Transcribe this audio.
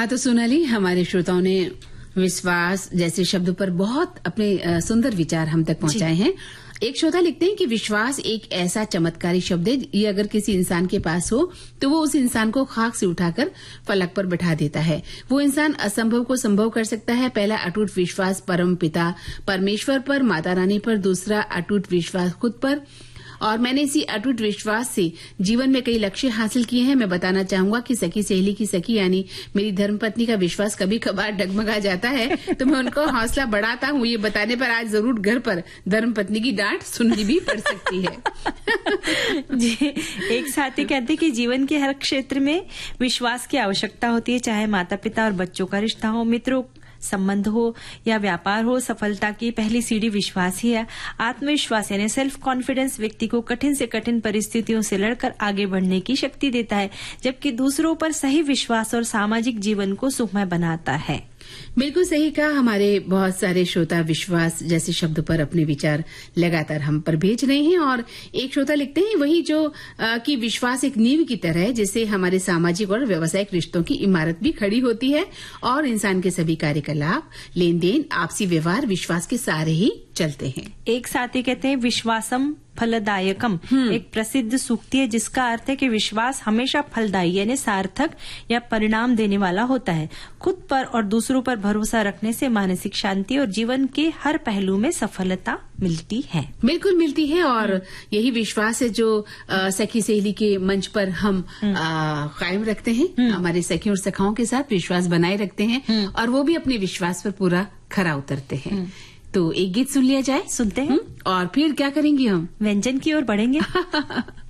हाँ, तो सोनाली, हमारे श्रोताओं ने विश्वास जैसे शब्द पर बहुत अपने सुंदर विचार हम तक पहुंचाए हैं। एक श्रोता लिखते हैं कि विश्वास एक ऐसा चमत्कारी शब्द है, ये अगर किसी इंसान के पास हो तो वो उस इंसान को खाक से उठाकर फलक पर बैठा देता है। वो इंसान असंभव को संभव कर सकता है। पहला, अटूट विश्वास परम पिता परमेश्वर पर, माता रानी पर। दूसरा, अटूट विश्वास खुद पर। और मैंने इसी अटूट विश्वास से जीवन में कई लक्ष्य हासिल किए हैं। मैं बताना चाहूंगा कि सखी सहेली की सखी यानी मेरी धर्मपत्नी का विश्वास कभी कभार डगमगा जाता है, तो मैं उनको हौसला बढ़ाता हूँ। ये बताने पर आज जरूर घर पर धर्मपत्नी की डांट सुननी भी पड़ सकती है। जी, एक साथी कहते हैं कि जीवन के हर क्षेत्र में विश्वास की आवश्यकता होती है, चाहे माता पिता और बच्चों का रिश्ता हो, मित्रों संबंध हो या व्यापार हो। सफलता की पहली सीढ़ी विश्वास ही है। आत्मविश्वास यानी सेल्फ कॉन्फिडेंस व्यक्ति को कठिन से कठिन परिस्थितियों से लड़कर आगे बढ़ने की शक्ति देता है, जबकि दूसरों पर सही विश्वास और सामाजिक जीवन को सुखमय बनाता है। बिल्कुल सही कहा। हमारे बहुत सारे श्रोता विश्वास जैसे शब्द पर अपने विचार लगातार हम पर भेज रहे हैं। और एक श्रोता लिखते हैं वही जो कि विश्वास एक नींव की तरह है, जिससे हमारे सामाजिक और व्यावसायिक रिश्तों की इमारत भी खड़ी होती है और इंसान के सभी कार्यकलाप, लेन देन, आपसी व्यवहार विश्वास के सहारे ही चलते हैं। एक साथी कहते हैं विश्वासम फलदायकम एक प्रसिद्ध सूक्ति है, जिसका अर्थ है कि विश्वास हमेशा फलदायी यानी सार्थक या परिणाम देने वाला होता है। खुद पर और दूसरों पर भरोसा रखने से मानसिक शांति और जीवन के हर पहलू में सफलता मिलती है। बिल्कुल मिलती है। और यही विश्वास है जो सखी सहेली के मंच पर हम कायम रखते हैं। हमारे सखी और सखाओं के साथ विश्वास बनाए रखते हैं और वो भी अपने विश्वास पर पूरा खरा उतरते हैं। तो एक गीत सुन लिया जाए। सुनते हैं। और फिर क्या करेंगे हम? व्यंजन की ओर बढ़ेंगे।